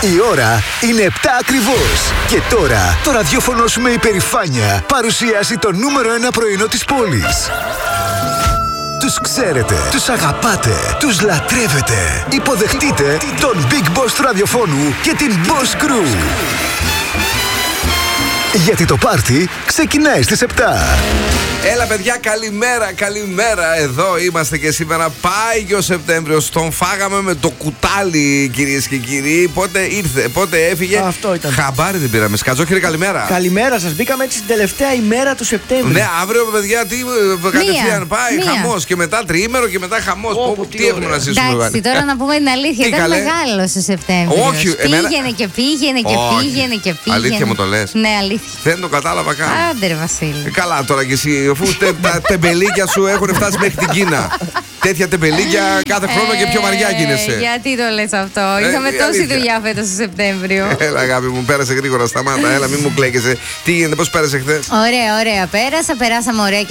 Η ώρα είναι 7 ακριβώς. Και τώρα το ραδιόφωνο σου με υπερηφάνεια παρουσιάζει το νούμερο 1 πρωινό της πόλης. Τους ξέρετε, τους αγαπάτε, τους λατρεύετε. Υποδεχτείτε τον Big Boss του ραδιοφώνου και την Boss Crew. Γιατί το πάρτι ξεκινάει στις 7. Έλα παιδιά, καλημέρα. Εδώ είμαστε και σήμερα. Πάει και ο Σεπτέμβριος. Τον φάγαμε με το κουτάλι, κυρίες και κύριοι. Πότε ήρθε, πότε έφυγε. Αυτό ήταν. Χαμπάρι δεν πήραμε. Σκατζόχυρη, καλημέρα. Καλημέρα σας. Μπήκαμε έτσι την τελευταία ημέρα του Σεπτέμβρη. Ναι, αύριο παιδιά, τι κατευθείαν πάει. Χαμός και μετά τριήμερο και μετά χαμός. Τι έχουμε να ζήσουμε. Εντάξει, τώρα να πούμε την αλήθεια. Ήταν μεγάλο ο Σεπτέμβριος. Όχι, πήγαινε και πήγαινε. Αλήθεια μου το λες? Ναι, αλήθεια. Δεν το κατάλαβα καν. Άντε ρε Βασίλη. Καλά τώρα κι εσύ, αφού τα τεμπελίκια σου έχουν φτάσει μέχρι την Κίνα. Τέτοια τεμπελίκια κάθε χρόνο και πιο βαριά γίνεσαι. Γιατί το λες αυτό? Είχαμε τόση δουλειά φέτος στο Σεπτέμβριο. Έλα αγάπη μου, πέρασε γρήγορα, σταμάτα. Έλα, μην μου κλαίγεσαι. Τι γίνεται, πώς πέρασε χθες? Ωραία. Περάσαμε ωραία και